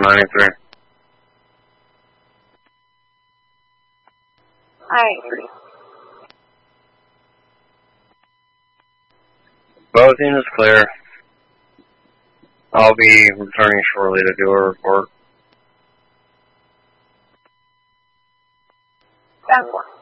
93. I agree. Both units clear. I'll be returning shortly to do a report. That's one.